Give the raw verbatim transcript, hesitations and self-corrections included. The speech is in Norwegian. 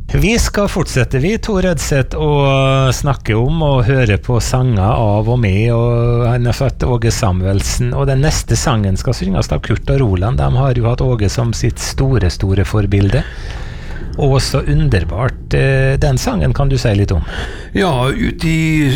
Vi skal fortsette, vi, Tor Rødseth, å snakke om og høre på sanger av og med, og han har fått Åge Samuelsen, og den neste sangen skal synges av Kurt og Roland. De har jo hatt Åge som sitt store, store forbilde. Og så underbart. Den sangen kan du si litt om. Ja, ut i